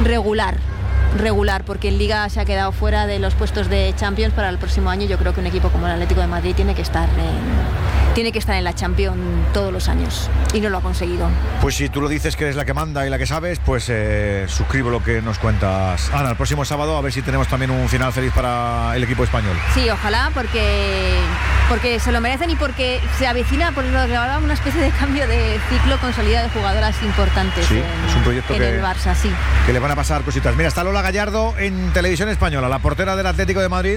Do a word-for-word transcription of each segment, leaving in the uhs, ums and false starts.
regular. regular, porque en Liga se ha quedado fuera de los puestos de Champions para el próximo año. Yo creo que un equipo como el Atlético de Madrid tiene que estar en, tiene que estar en la Champions todos los años, y no lo ha conseguido. Pues si tú lo dices, que eres la que manda y la que sabes, pues eh, suscribo lo que nos cuentas, Ana. El próximo sábado a ver si tenemos también un final feliz para el equipo español. Sí, ojalá, porque porque se lo merecen y porque se avecina, por lo que hablaba, una especie de cambio de ciclo con salida de jugadoras importantes. Sí, en, es un proyecto en que, el Barça, sí. que le van a pasar cositas. Mira, está Lola Gallardo en Televisión Española, la portera del Atlético de Madrid,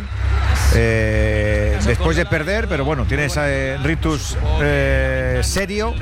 eh, después de perder, pero bueno, tiene ese ritus eh, serio.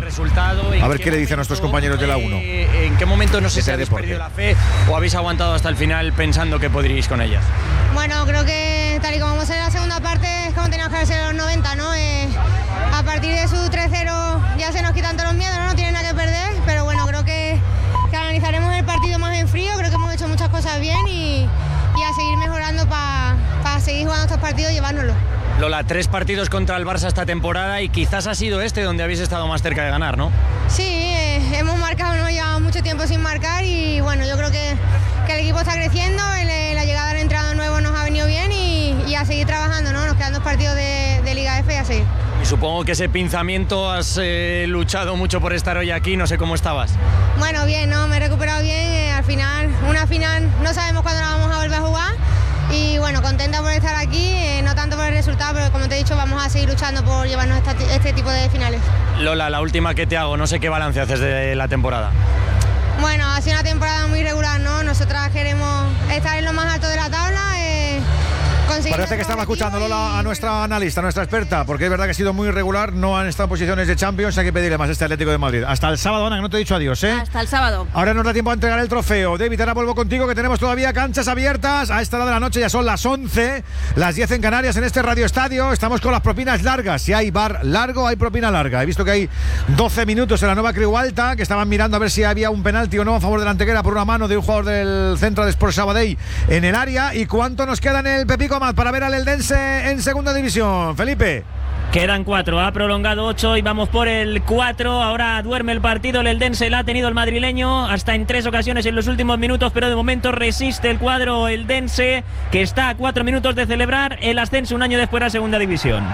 A ver qué le dicen a nuestros compañeros de la uno. ¿En qué momento no sé si habéis perdido la fe o habéis aguantado hasta el final pensando que podríais con ellas? Bueno, creo que tal y como vamos en la segunda parte es como teníamos que haber sido en los noventa, ¿no? Eh, a partir de su tres cero ya se nos quitan todos los miedos, ¿no? No tienen nada que perder, pero bueno, creo que, que analizaremos el partido más en frío. Creo que hemos hecho muchas cosas bien y, y a seguir mejorando para pa seguir jugando estos partidos y llevárnoslos. Lola, tres partidos contra el Barça esta temporada y quizás ha sido este donde habéis estado más cerca de ganar, ¿no? Sí, eh, hemos marcado, no llevamos mucho tiempo sin marcar y bueno, yo creo que, que el equipo está creciendo, el, la llegada del entrenador nuevo nos ha venido bien y, y a seguir trabajando, ¿no? Nos quedan dos partidos de, de Liga F y a seguir. Y supongo que ese pinzamiento has eh, luchado mucho por estar hoy aquí, no sé cómo estabas. Bueno, bien, ¿no? Me he recuperado bien, eh, al final, una final, no sabemos cuándo la vamos a volver a jugar. Y bueno, contenta por estar aquí, eh, no tanto por el resultado, pero como te he dicho, vamos a seguir luchando por llevarnos esta, este tipo de finales. Lola, la última que te hago, no sé qué balance haces de la temporada. Bueno, ha sido una temporada muy regular, ¿no? Nosotras queremos estar en lo más alto de la tabla. Eh, Parece que estaba escuchando, Lola, a nuestra analista, a nuestra experta, porque es verdad que ha sido muy irregular, no han estado en posiciones de Champions, hay que pedirle más a este Atlético de Madrid. Hasta el sábado, Ana, que no te he dicho adiós, ¿eh? Hasta el sábado. Ahora nos da tiempo a entregar el trofeo. David, ahora vuelvo contigo, que tenemos todavía canchas abiertas. A esta hora de la noche ya son las once, las diez en Canarias, en este Radio Estadio. Estamos con las propinas largas. Si hay bar largo, hay propina larga. He visto que hay doce minutos en la nueva Creu Alta, que estaban mirando a ver si había un penalti o no a favor de la Antequera por una mano de un jugador del Centro de Sport Sabadell en el área. ¿Y cuánto nos queda en el Pepico Amat para ver al Eldense en segunda división? Felipe. Quedan cuatro, ha prolongado ocho y vamos por el cuatro. Ahora duerme el partido, el Eldense la ha tenido el madrileño hasta en tres ocasiones en los últimos minutos, pero de momento resiste el cuadro Eldense, que está a cuatro minutos de celebrar el ascenso un año después a segunda división.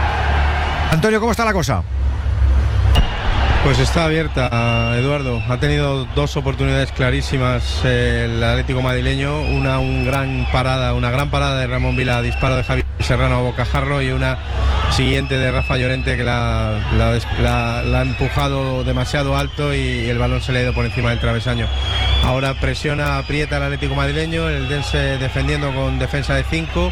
Antonio, ¿cómo está la cosa? Pues está abierta, Eduardo. Ha tenido dos oportunidades clarísimas el Atlético madrileño. Una un gran parada, una gran parada de Ramón Vila, disparo de Javi Serrano a bocajarro, y una siguiente de Rafa Llorente, que la, la, la, la ha empujado demasiado alto y el balón se le ha ido por encima del travesaño. Ahora presiona, aprieta el Atlético madrileño, el Eldense defendiendo con defensa de cinco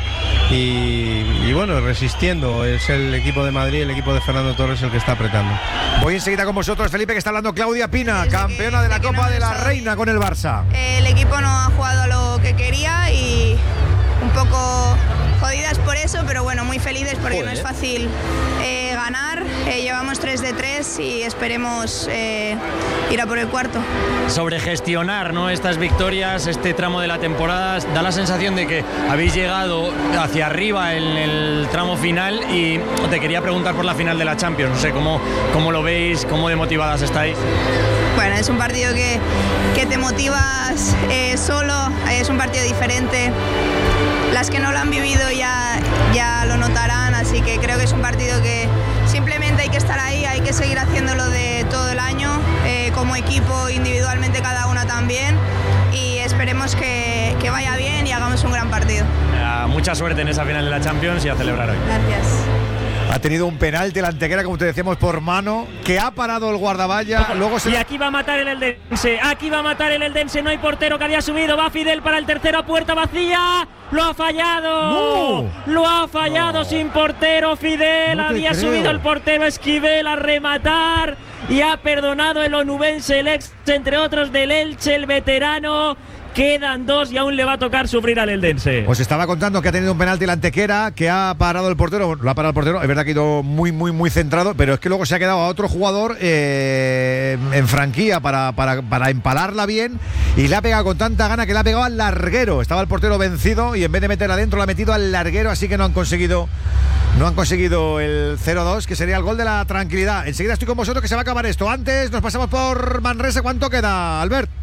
y, y bueno, resistiendo. Es el equipo de Madrid, el equipo de Fernando Torres el que está apretando. Voy enseguida con vosotros, Felipe, que está hablando Claudia Pina, campeona de la Copa de la Reina con el Barça. El equipo no ha jugado a lo que quería y un poco jodidas por eso, pero bueno, muy felices porque Joder. no es fácil eh, ganar. Eh, llevamos tres de tres y esperemos eh, ir a por el cuarto. Sobre gestionar, ¿no?, estas victorias, este tramo de la temporada, da la sensación de que habéis llegado hacia arriba en el tramo final, y te quería preguntar por la final de la Champions. No sé cómo, cómo lo veis, cómo de motivadas estáis. Bueno, es un partido que, que te motivas eh, solo, es un partido diferente. Las que no lo han vivido ya, ya lo notarán, así que creo que es un partido que simplemente hay que estar ahí, hay que seguir haciéndolo de todo el año, eh, como equipo, individualmente cada una también, y esperemos que, que vaya bien y hagamos un gran partido. Uh, mucha suerte en esa final de la Champions y a celebrar hoy. Gracias. Ha tenido un penalti la Antequera, como te decíamos, por mano, que ha parado el guardavalla. Luego se... Y aquí va a matar el Eldense, aquí va a matar el Eldense, no hay portero, que había subido, va Fidel para el tercero a puerta vacía. ¡Lo ha fallado! ¡No! ¡Lo ha fallado no. sin portero Fidel! No había creo. subido el portero Esquivel a rematar y ha perdonado el onubense, el ex, entre otros, del Elche, el veterano. Quedan dos y aún le va a tocar sufrir al Eldense. Os estaba contando que ha tenido un penalti la Antequera, que ha parado el portero, lo ha parado el portero, es verdad que ha ido muy, muy, muy centrado, pero es que luego se ha quedado a otro jugador eh, en franquía para, para, para empalarla bien, y le ha pegado con tanta gana que le ha pegado al larguero. Estaba el portero vencido y en vez de meter adentro lo ha metido al larguero, así que no han conseguido no han conseguido el cero dos, que sería el gol de la tranquilidad. Enseguida estoy con vosotros, que se va a acabar esto. Antes nos pasamos por Manresa. ¿Cuánto queda, Albert?